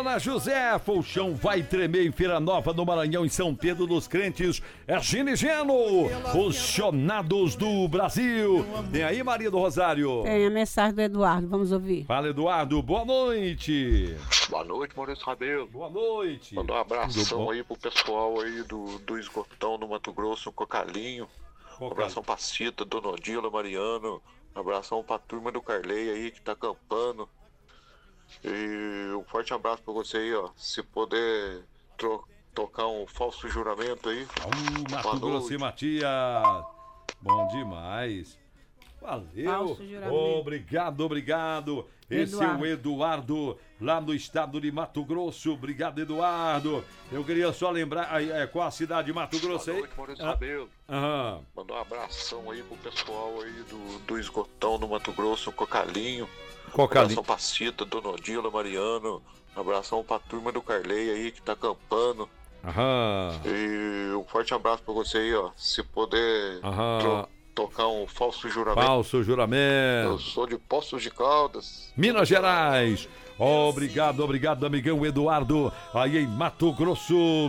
Dona Josefa, o chão vai tremer em Feira Nova, no Maranhão, em São Pedro dos Crentes. É Gino e Geno, os chonados do Brasil. Tem aí, Maria do Rosário? Tem a mensagem do Eduardo, vamos ouvir. Fala, Eduardo, boa noite. Boa noite, Maurício Rabelo. Boa noite. Mandar um abração aí pro pessoal aí do Esgotão no Mato Grosso, no Cocalinho. Um abração pra Cita, Dona Odila, Mariano. Um abração pra turma do Carley aí que tá acampando. E um forte abraço pra você aí, ó. Se puder tocar um falso juramento aí. Mato Grosso e Matias. Bom demais. Valeu. Obrigado. Esse é o Eduardo, lá no estado de Mato Grosso. Obrigado, Eduardo. Eu queria só lembrar, qual a cidade de Mato Grosso aí? Boa noite, Maurício Rabelo. Mandar um abração aí pro pessoal aí do Esgotão no Mato Grosso, no Cocalinho. Um abração pra Cita, Dona Odila, Mariano. Um abração pra turma do Carley aí que tá acampando. E um forte abraço pra você aí, ó. Se puder tocar um falso juramento. Falso juramento. Eu sou de Poços de Caldas, Minas Gerais. Obrigado, amigão Eduardo, aí em Mato Grosso.